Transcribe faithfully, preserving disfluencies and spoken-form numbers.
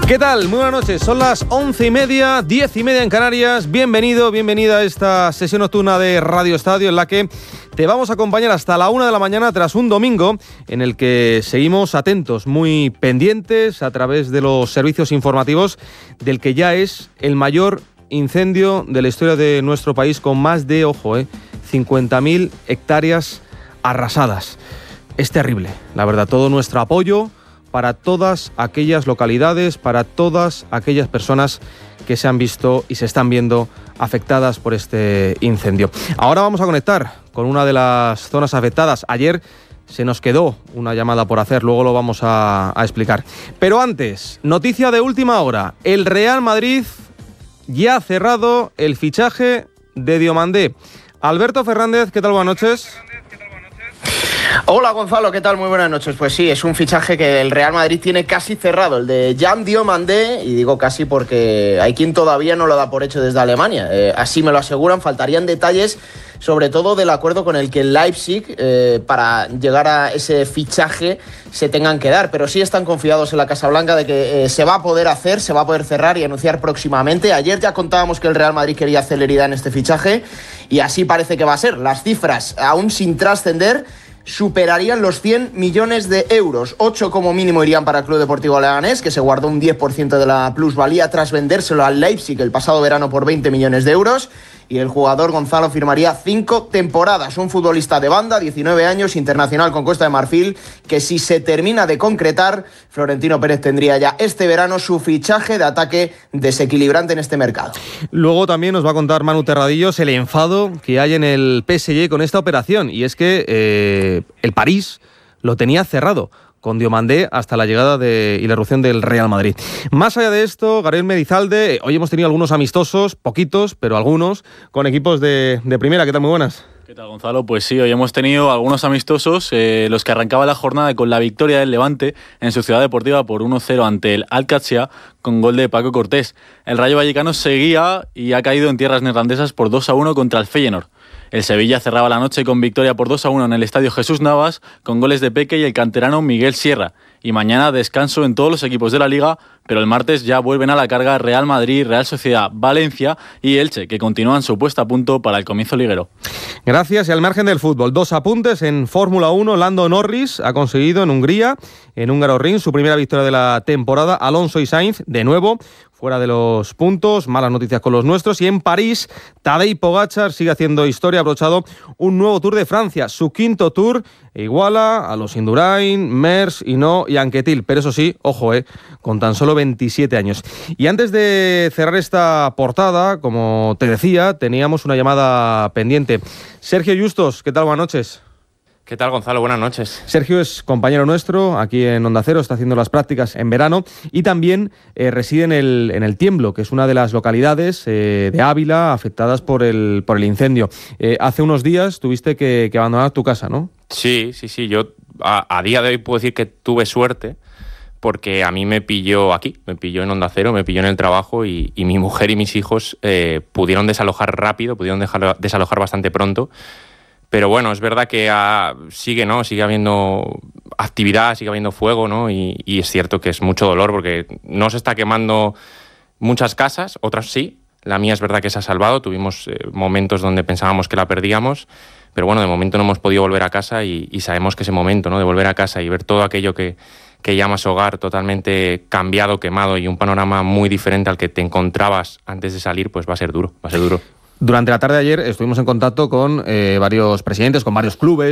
¿Qué tal? Muy buenas noches. Son las once y media, diez y media en Canarias. Bienvenido, bienvenida a esta sesión nocturna de Radio Estadio en la que te vamos a acompañar hasta la una de la mañana tras un domingo en el que seguimos atentos, muy pendientes a través de los servicios informativos del que ya es el mayor incendio de la historia de nuestro país con más de, ojo, eh, cincuenta mil hectáreas arrasadas. Es terrible, la verdad. Todo nuestro apoyo para todas aquellas localidades, para todas aquellas personas que se han visto y se están viendo afectadas por este incendio. Ahora vamos a conectar con una de las zonas afectadas. Ayer se nos quedó una llamada por hacer, luego lo vamos a, a explicar. Pero antes, noticia de última hora. El Real Madrid ya ha cerrado el fichaje de Diomandé. Alberto Fernández, ¿qué tal? Buenas noches. Hola Gonzalo, ¿qué tal? Muy buenas noches. Pues sí, es un fichaje que el Real Madrid tiene casi cerrado, el de Jan Diomandé, y digo casi porque hay quien todavía no lo da por hecho desde Alemania. Eh, así me lo aseguran, faltarían detalles, sobre todo del acuerdo con el que el Leipzig, eh, para llegar a ese fichaje, se tengan que dar. Pero sí están confiados en la Casa Blanca de que eh, se va a poder hacer, se va a poder cerrar y anunciar próximamente. Ayer ya contábamos que el Real Madrid quería celeridad en este fichaje y así parece que va a ser. Las cifras, aún sin trascender, superarían los cien millones de euros. ocho como mínimo irían para el Club Deportivo Leganés, que se guardó un diez por ciento de la plusvalía tras vendérselo al Leipzig el pasado verano por veinte millones de euros. Y el jugador Gonzalo firmaría cinco temporadas. Un futbolista de banda, diecinueve años, internacional con Costa de Marfil, que si se termina de concretar, Florentino Pérez tendría ya este verano su fichaje de ataque desequilibrante en este mercado. Luego también nos va a contar Manu Terradillos el enfado que hay en el P S G con esta operación. Y es que eh, el París lo tenía cerrado con Diomandé hasta la llegada de, y la irrupción del Real Madrid. Más allá de esto, Gabriel Medizalde, hoy hemos tenido algunos amistosos, poquitos, pero algunos, con equipos de, de primera. ¿Qué tal? Muy buenas. ¿Qué tal, Gonzalo? Pues sí, hoy hemos tenido algunos amistosos, eh, los que arrancaba la jornada con la victoria del Levante en su ciudad deportiva por uno cero ante el Al-Qadsiya, con gol de Paco Cortés. El Rayo Vallecano seguía y ha caído en tierras neerlandesas por dos a uno contra el Feyenoord. El Sevilla cerraba la noche con victoria por dos a uno en el Estadio Jesús Navas, con goles de Peque y el canterano Miguel Sierra. Y mañana descanso en todos los equipos de la Liga, pero el martes ya vuelven a la carga Real Madrid, Real Sociedad, Valencia y Elche, que continúan su puesta a punto para el comienzo liguero. Gracias. Y al margen del fútbol, dos apuntes en Fórmula uno. Lando Norris ha conseguido en Hungría, en Hungaroring, su primera victoria de la temporada. Alonso y Sainz, de nuevo, fuera de los puntos, malas noticias con los nuestros. Y en París, Tadej Pogačar sigue haciendo historia, ha abrochado un nuevo Tour de Francia, su quinto Tour, e iguala a los Indurain, Merckx, Hinault y Anquetil. Pero eso sí, ojo, eh, con tan solo veintisiete años. Y antes de cerrar esta portada, como te decía, teníamos una llamada pendiente. Sergio Justos, ¿qué tal? Buenas noches. ¿Qué tal, Gonzalo? Buenas noches. Sergio es compañero nuestro aquí en Onda Cero, está haciendo las prácticas en verano y también eh, reside en el, en el Tiemblo, que es una de las localidades eh, de Ávila afectadas por el, por el incendio. Eh, hace unos días tuviste que, que abandonar tu casa, ¿no? Sí, sí, sí. Yo a, a día de hoy puedo decir que tuve suerte porque a mí me pilló aquí, me pilló en Onda Cero, me pilló en el trabajo y, y mi mujer y mis hijos eh, pudieron desalojar rápido, pudieron dejar, desalojar bastante pronto. Pero bueno, es verdad que ah, sigue, ¿no? Sigue habiendo actividad, sigue habiendo fuego, ¿no? Y, y es cierto que es mucho dolor porque no se está quemando muchas casas, otras sí. La mía es verdad que se ha salvado. Tuvimos eh, momentos donde pensábamos que la perdíamos, pero bueno, de momento no hemos podido volver a casa y, y sabemos que ese momento, ¿no? De volver a casa y ver todo aquello que, que llamas hogar totalmente cambiado, quemado y un panorama muy diferente al que te encontrabas antes de salir, pues va a ser duro, va a ser duro. Durante la tarde de ayer estuvimos en contacto con eh, varios presidentes, con varios clubes,